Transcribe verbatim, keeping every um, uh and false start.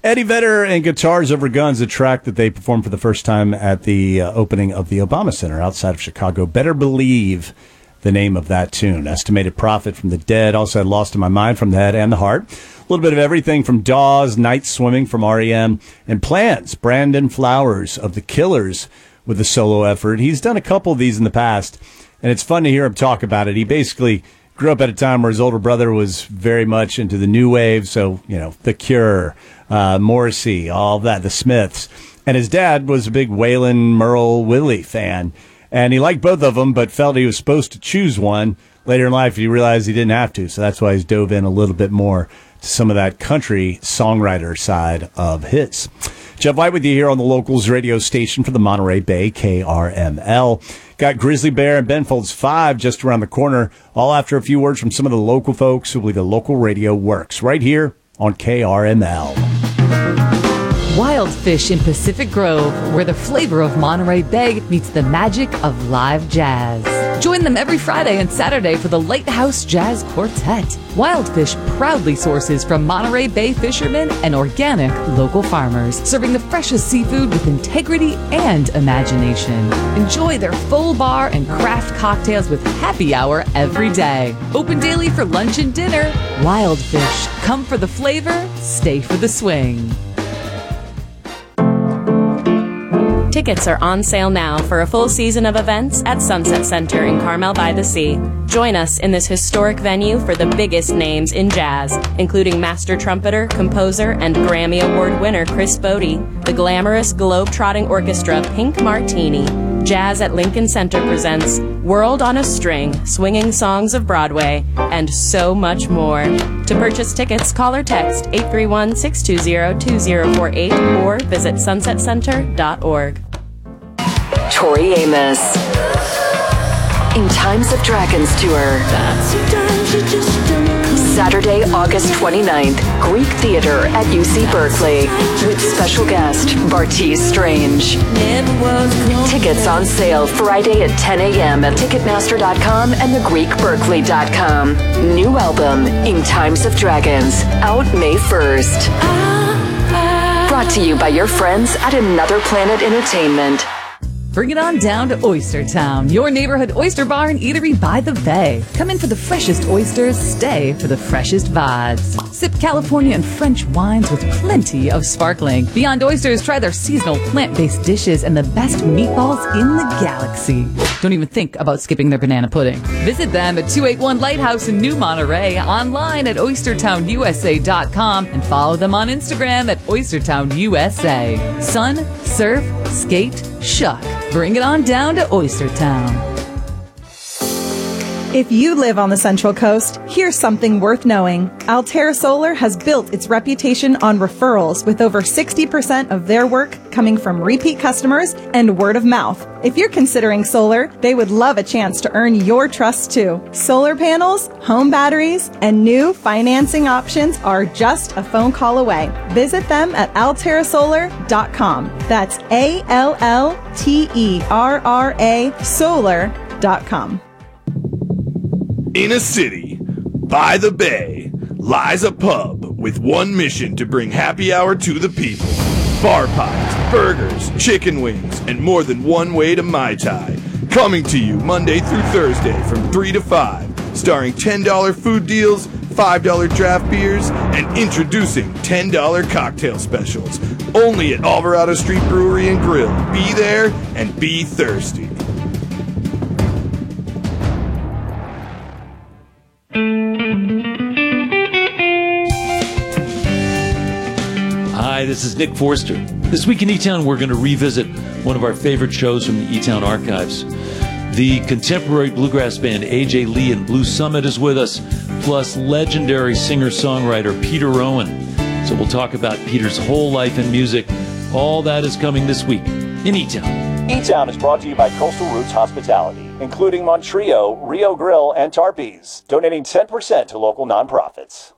Eddie Vedder and Guitars Over Guns, a track that they performed for the first time at the uh, opening of the Obama Center outside of Chicago. Better Believe, the name of that tune. Estimated Profit from the Dead. Also had Lost in My Mind from the Head and the Heart. A little bit of everything from Dawes, Night Swimming from R E M, and Plans, Brandon Flowers of The Killers with a solo effort. He's done a couple of these in the past, and it's fun to hear him talk about it. He basically grew up at a time where his older brother was very much into the new wave, so, you know, The Cure, uh, Morrissey, all that, the Smiths. And his dad was a big Waylon, Merle, Willie fan, and he liked both of them, but felt he was supposed to choose one. Later in life, he realized he didn't have to, so that's why he's dove in a little bit more to some of that country songwriter side of his. Jeff White with you here on the Locals radio station for the Monterey Bay, K R M L. Got Grizzly Bear and Ben Folds five just around the corner, all after a few words from some of the local folks who believe the local radio works, right here on K R M L. Wild Fish in Pacific Grove, where the flavor of Monterey Bay meets the magic of live jazz. Join them every Friday and Saturday for the Lighthouse Jazz Quartet. Wild Fish proudly sources from Monterey Bay fishermen and organic local farmers, serving the freshest seafood with integrity and imagination. Enjoy their full bar and craft cocktails with happy hour every day. Open daily for lunch and dinner. Wild Fish. Come for the flavor, stay for the swing. Tickets are on sale now for a full season of events at Sunset Center in Carmel by the Sea. Join us in this historic venue for the biggest names in jazz, including master trumpeter, composer, and Grammy Award winner Chris Bodie, the glamorous globe-trotting orchestra Pink Martini. Jazz at Lincoln Center presents World on a String, Swinging Songs of Broadway, and so much more. To purchase tickets, call or text eight three one, six two zero, two zero four eight or visit sunset center dot org. Tori Amos in Times of Dragons tour. Saturday, August twenty-ninth, Greek Theater at U C Berkeley with special guest Bartees Strange. Tickets on sale Friday at ten a.m. at ticketmaster dot com and the greek berkeley dot com. New album, In Times of Dragons, out May first. Brought to you by your friends at Another Planet Entertainment. Bring it on down to Oyster Town, your neighborhood oyster bar and eatery by the bay. Come in for the freshest oysters, stay for the freshest vibes. Sip California and French wines with plenty of sparkling. Beyond Oysters, try their seasonal plant-based dishes and the best meatballs in the galaxy. Don't even think about skipping their banana pudding. Visit them at two eighty-one Lighthouse in New Monterey, online at oyster town u s a dot com, and follow them on Instagram at oyster town u s a. Sun, surf, skate, shuck. Bring it on down to Oyster Town. If you live on the Central Coast, here's something worth knowing. Altera Solar has built its reputation on referrals, with over sixty percent of their work coming from repeat customers and word of mouth. If you're considering solar, they would love a chance to earn your trust too. Solar panels, home batteries, and new financing options are just a phone call away. Visit them at altera solar dot com. That's A L L T E R R A solar dot com. In a city, by the bay, lies a pub with one mission to bring happy hour to the people. Bar pies, burgers, chicken wings, and more than one way to Mai Tai. Coming to you Monday through Thursday from three to five, starring ten dollars food deals, five dollars draft beers, and introducing ten dollars cocktail specials. Only at Alvarado Street Brewery and Grill. Be there and be thirsty. Hi, this is Nick Forster. This week in E-Town, we're going to revisit one of our favorite shows from the E-Town archives. The contemporary bluegrass band A J Lee and Blue Summit is with us, plus legendary singer-songwriter Peter Rowan. So we'll talk about Peter's whole life in music. All that is coming this week in E-Town. E-Town is brought to you by Coastal Roots Hospitality, including Montrio, Rio Grill, and Tarpees, donating ten percent to local nonprofits.